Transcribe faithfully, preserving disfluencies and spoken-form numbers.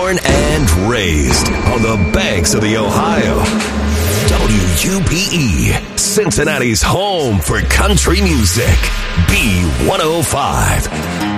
Born and raised on the banks of the Ohio. W U P E, Cincinnati's home for country music. B one oh five.